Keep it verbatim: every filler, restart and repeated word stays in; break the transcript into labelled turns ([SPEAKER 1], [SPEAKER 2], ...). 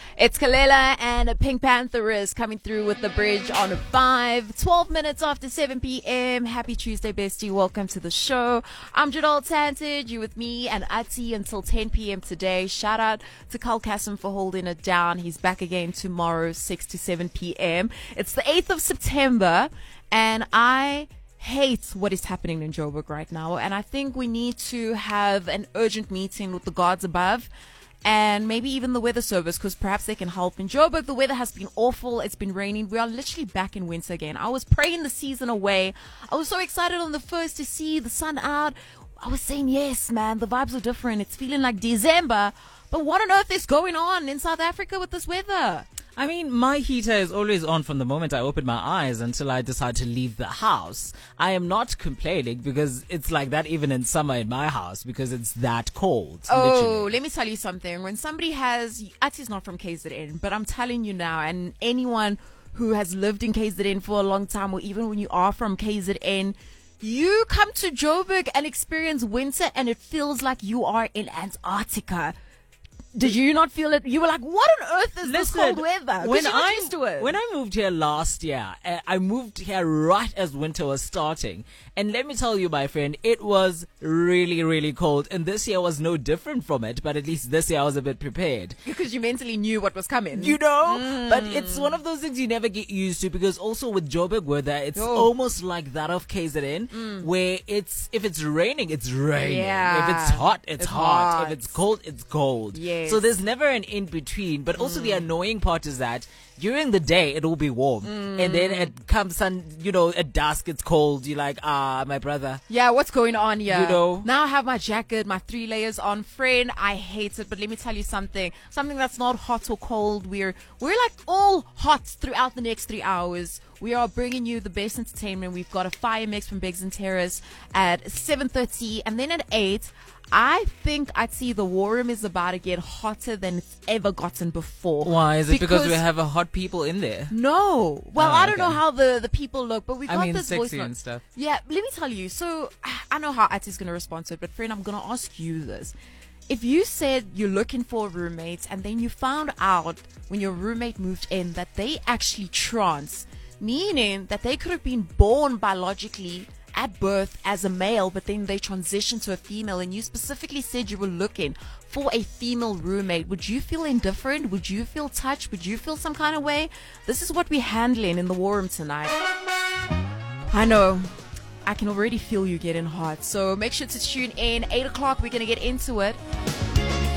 [SPEAKER 1] It's Kalela and Pink Panther is coming through with the bridge on five, twelve minutes after seven p.m. Happy Tuesday, bestie. Welcome to the show. I'm Jadal Tanted. You with me and Ati until ten p.m. today. Shout out to Carl Kassim for holding it down. He's back again tomorrow, six to seven p.m. It's the eighth of September, and I hate what is happening in Joburg right now. And I think we need to have an urgent meeting with the gods above, and maybe even the weather service, because perhaps they can help. In Joburg, the weather has been awful. It's been raining. We are literally back in winter again. I was praying the season away. I was so excited on the first to see the sun out. I was saying, yes, man, the vibes are different. It's feeling like December. But what on earth is going on in South Africa with this weather?
[SPEAKER 2] I mean, my heater is always on from the moment I open my eyes until I decide to leave the house. I am not complaining because it's like that even in summer in my house because it's that cold.
[SPEAKER 1] Oh,
[SPEAKER 2] literally.
[SPEAKER 1] Let me tell you something. When somebody has, Ati's not from K Z N, but I'm telling you now, and anyone who has lived in K Z N for a long time, or even when you are from K Z N, you come to Joburg and experience winter and it feels like you are in Antarctica. Did you not feel it? You were like, what on earth is
[SPEAKER 2] Listen,
[SPEAKER 1] this cold weather?
[SPEAKER 2] When
[SPEAKER 1] you're not
[SPEAKER 2] I,
[SPEAKER 1] used to it.
[SPEAKER 2] when I moved here last year, uh, I moved here right as winter was starting. And let me tell you, my friend, it was really, really cold. And this year was no different from it. But at least this year I was a bit prepared.
[SPEAKER 1] Because you mentally knew what was coming.
[SPEAKER 2] You know?
[SPEAKER 1] Mm.
[SPEAKER 2] But it's one of those things you never get used to, because also with Joburg weather, it's
[SPEAKER 1] Oh.
[SPEAKER 2] almost like that of K Z N, mm. where it's, if it's raining, it's raining.
[SPEAKER 1] Yeah.
[SPEAKER 2] If it's hot, it's,
[SPEAKER 1] It's
[SPEAKER 2] hot.
[SPEAKER 1] hot.
[SPEAKER 2] If it's cold, it's cold.
[SPEAKER 1] Yes.
[SPEAKER 2] So there's never an in between. But also the annoying part is that during the day it will be warm, and then it comes sun, you know, at dusk it's cold. You're like, ah, my brother.
[SPEAKER 1] Yeah, what's going on here?
[SPEAKER 2] You know?
[SPEAKER 1] Now I have my jacket, my three layers on. Friend, I hate it, but let me tell you something. Something that's not hot or cold. We're we're like all hot throughout the next three hours. We are bringing you the best entertainment. We've got a fire mix from Biggs and Terrace at seven thirty, and then at eight, I think I'd see the war room is about to get hotter than it's ever gotten before.
[SPEAKER 2] Why? Is it because, because we have a hot people in there?
[SPEAKER 1] No. Well,
[SPEAKER 2] Oh,
[SPEAKER 1] I don't
[SPEAKER 2] okay.
[SPEAKER 1] know how the, the people look, but we got
[SPEAKER 2] I mean,
[SPEAKER 1] this voice
[SPEAKER 2] sexy
[SPEAKER 1] note.
[SPEAKER 2] and stuff.
[SPEAKER 1] Yeah, let me tell you. So I know how Ati's going to respond to it, but friend, I'm going to ask you this. If you said you're looking for a roommate and then you found out when your roommate moved in that they actually trans, meaning that they could have been born biologically at birth as a male, but then they transitioned to a female, and you specifically said you were looking for a female roommate, would you feel indifferent? Would you feel touched? Would you feel some kind of way? This is what we're handling in the war room tonight. I know. I can already feel you getting hot. So make sure to tune in. eight o'clock, we're going to get into it.